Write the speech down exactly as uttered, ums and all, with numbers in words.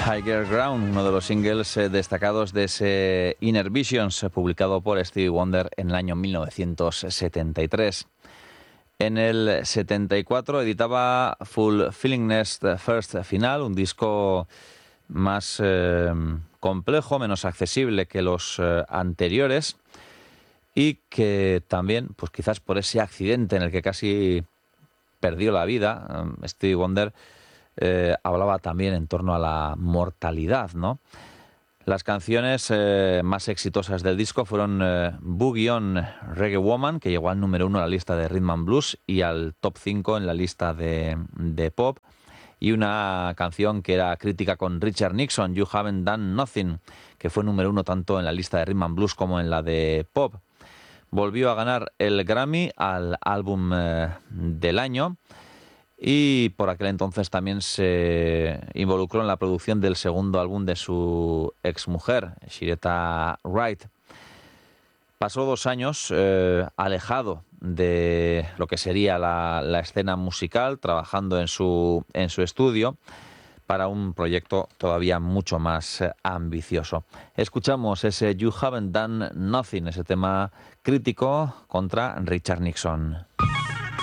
Higher Ground, uno de los singles eh, destacados de ese Inner Visions, eh, publicado por Stevie Wonder en el año mil novecientos setenta y tres. En el setenta y cuatro editaba Fulfillingness First Final, un disco más eh, complejo, menos accesible que los eh, anteriores, y que también, pues quizás por ese accidente en el que casi perdió la vida, eh, Stevie Wonder eh, hablaba también en torno a la mortalidad, ¿no? Las canciones eh, más exitosas del disco fueron eh, Boogie On Reggae Woman, que llegó al número uno en la lista de Rhythm and Blues y al top cinco en la lista de, de pop, y una canción que era crítica con Richard Nixon, You Haven't Done Nothing, que fue número uno tanto en la lista de Rhythm and Blues como en la de pop. Volvió a ganar el Grammy al álbum eh, del año, y por aquel entonces también se involucró en la producción del segundo álbum de su exmujer, Sheretta Wright. Pasó dos años eh, alejado de lo que sería la, la escena musical, trabajando en su, en su estudio para un proyecto todavía mucho más eh, ambicioso. Escuchamos ese You Haven't Done Nothing, ese tema crítico contra Richard Nixon.